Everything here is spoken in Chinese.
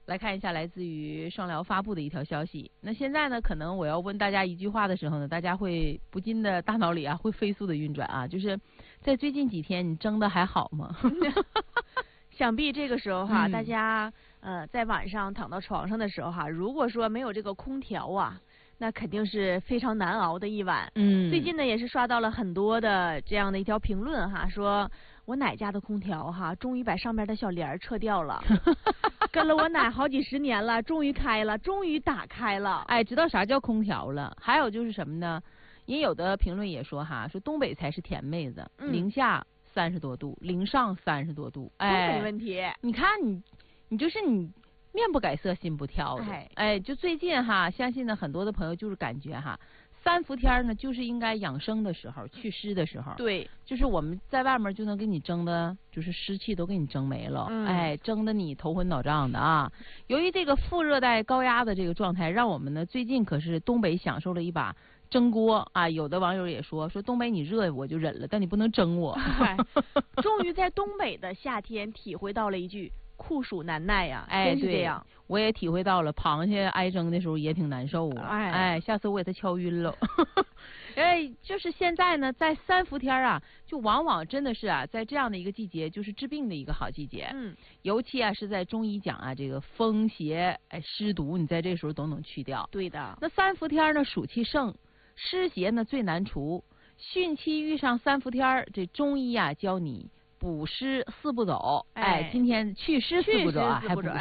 来看一下来自于双疗发布的一条消息。那现在呢，可能我要问大家一句话的时候呢，大家会不禁的大脑里啊会飞速的运转啊，就是在最近几天你蒸的还好吗？ 想必这个时候哈，大家在晚上躺到床上的时候哈，如果说没有这个空调啊，那肯定是非常难熬的一晚。最近呢也是刷到了很多的这样的一条评论哈，说我奶家的空调哈，终于把上面的小帘儿撤掉了，跟了我奶好几十年了，终于开了，终于打开了。 哎，知道啥叫空调了。还有就是什么呢？也有的评论也说哈，说东北才是甜妹子，零下30多度，零上30多度，哎， 都没问题。 你看你就是你。面不改色心不跳的，哎，就最近哈，相信呢很多的朋友就是感觉哈，3伏天呢就是应该养生的时候，祛湿的时候， 对， 就是我们在外面就能给你蒸的，就是湿气都给你蒸没了，哎，蒸的你头昏脑胀的啊。由于这个副热带高压的这个状态，让我们呢最近可是东北享受了一把蒸锅啊。有的网友也说东北你热我就忍了，但你不能蒸我。 终于在东北的夏天体会到了一句。酷暑难耐呀， 哎， 真是这样。 我也体会到了，螃蟹挨蒸的时候也挺难受啊。哎，下次我给它敲晕了。哎，就是现在呢，在3伏天啊，就往往真的是啊，在这样的一个季节，就是治病的一个好季节。尤其啊是在中医讲啊，这个风邪哎湿毒，你在这时候都能去掉。 对的。 那3伏天呢，暑气盛，湿邪呢最难除。汛期遇上3伏天，这中医啊教你。补湿4步走，哎，今天祛湿4步走啊，还补